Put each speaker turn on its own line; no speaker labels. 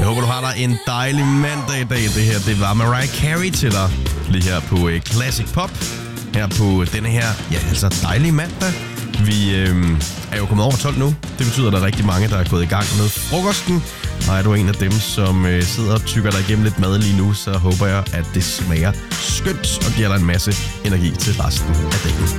Jeg håber, du har dig en dejlig mandag i dag. Det her, det var Mariah Carey til dig. Lige her på Classic Pop. Her på denne her, ja, altså dejlige mandag. Vi er jo kommet over 12 nu. Det betyder, at der er rigtig mange, der er gået i gang med frokosten. Og er du en af dem, som sidder og tykker dig igennem lidt mad lige nu, så håber jeg, at det smager skønt og giver dig en masse energi til resten af dagen.